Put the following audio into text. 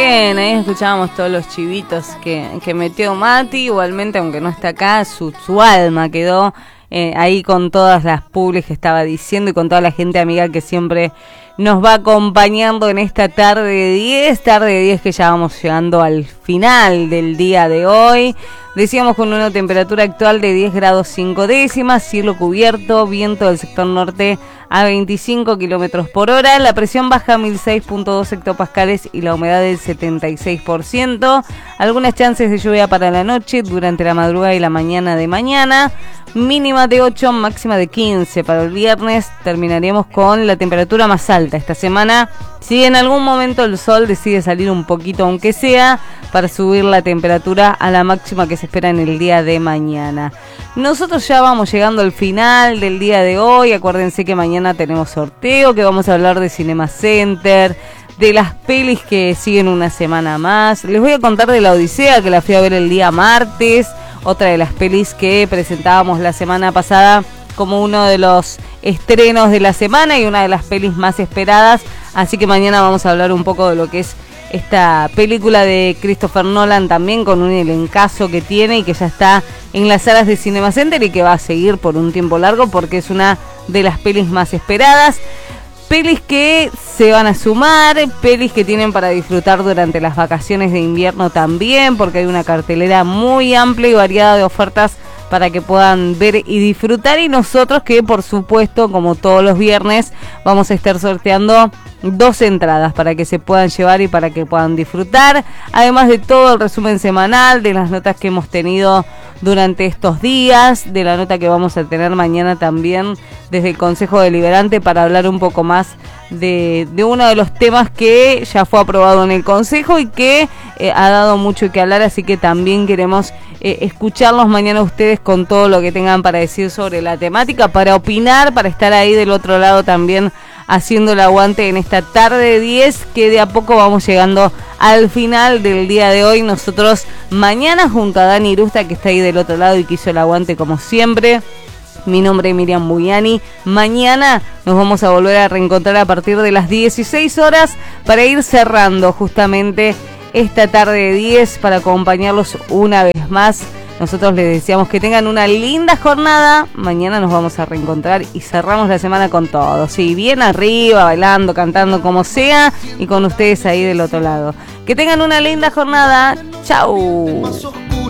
bien, ahí escuchábamos todos los chivitos que metió Mati. Igualmente, aunque no está acá, su alma quedó ahí con todas las publis que estaba diciendo y con toda la gente amiga que siempre nos va acompañando en esta tarde de 10 que ya vamos llegando al final del día de hoy. Decíamos con una temperatura actual de 10 grados 5 décimas, cielo cubierto, viento del sector norte a 25 kilómetros por hora, la presión baja a 1006.2 hectopascales y la humedad del 76%. Algunas chances de lluvia para la noche, durante la madrugada y la mañana de mañana. Mínima de 8, máxima de 15 para el viernes. Terminaremos con la temperatura más alta esta semana. Si en algún momento el sol decide salir un poquito, aunque sea, para subir la temperatura a la máxima que se espera en el día de mañana. Nosotros ya vamos llegando al final del día de hoy. Acuérdense que mañana tenemos sorteo, que vamos a hablar de Cinema Center, de las pelis que siguen una semana más. Les voy a contar de La Odisea, que la fui a ver el día martes. Otra de las pelis que presentábamos la semana pasada como uno de los estrenos de la semana y una de las pelis más esperadas. Así que mañana vamos a hablar un poco de lo que es esta película de Christopher Nolan, también con un elencazo que tiene y que ya está en las salas de Cinema Center y que va a seguir por un tiempo largo porque es una de las pelis más esperadas. Pelis que se van a sumar, pelis que tienen para disfrutar durante las vacaciones de invierno también, porque hay una cartelera muy amplia y variada de ofertas para que puedan ver y disfrutar. Y nosotros que, por supuesto, como todos los viernes, vamos a estar sorteando 2 entradas para que se puedan llevar y para que puedan disfrutar. Además de todo el resumen semanal, de las notas que hemos tenido durante estos días, de la nota que vamos a tener mañana también desde el Consejo Deliberante para hablar un poco más de uno de los temas que ya fue aprobado en el Consejo y que ha dado mucho que hablar, así que también queremos escucharlos mañana ustedes con todo lo que tengan para decir sobre la temática, para opinar, para estar ahí del otro lado también haciendo el aguante en esta tarde de 10, que de a poco vamos llegando al final del día de hoy. Nosotros mañana junto a Dani Irusta, que está ahí del otro lado y que hizo el aguante como siempre. Mi nombre es Miriam Buiani. Mañana nos vamos a volver a reencontrar a partir de las 16 horas para ir cerrando justamente esta tarde de 10 para acompañarlos una vez más. Nosotros les deseamos que tengan una linda jornada. Mañana nos vamos a reencontrar y cerramos la semana con todo. Sí, bien arriba, bailando, cantando, como sea, y con ustedes ahí del otro lado. Que tengan una linda jornada. ¡Chau!